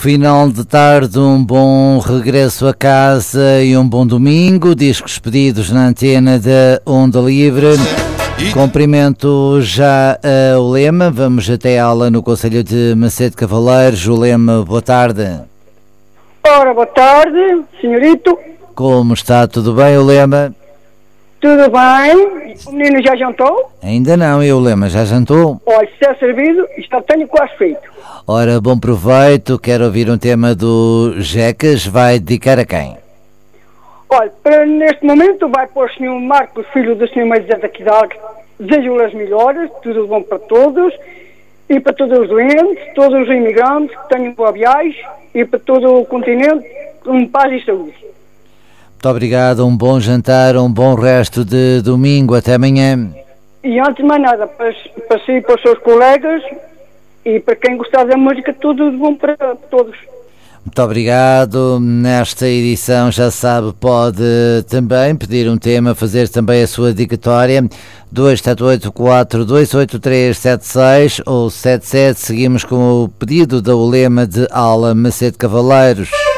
Final de tarde, um bom regresso a casa e um bom domingo. Discos pedidos na antena da Onda Livre. Cumprimento já o Lema. Vamos até a aula no Conselho de Macedo Cavaleiros. O Lema, boa tarde. Ora, boa tarde, senhorito. Como está? Tudo bem, o Lema? Tudo bem? O menino já jantou? Ainda não, e o Lema já jantou? Olha, se é servido, já tenho quase feito. Ora, bom proveito. Quero ouvir um tema do Jecas. Vai dedicar a quem? Olha, neste momento vai para o senhor Marcos, filho do senhor Maizé daqui da Alga. Desejo-lhe as melhores, tudo bom para todos e para todos os doentes, todos os imigrantes que tenham boa viagem e para todo o continente, com paz e saúde. Muito obrigado, um bom jantar, um bom resto de domingo, até amanhã. E antes de mais nada, para si e para os seus colegas e para quem gostar da música, tudo de bom para todos. Muito obrigado. Nesta edição, já sabe, pode também pedir um tema, fazer também a sua dedicatória. 278-4-283-76 ou 77. Seguimos com o pedido da Ulema de Ala Macedo Cavaleiros.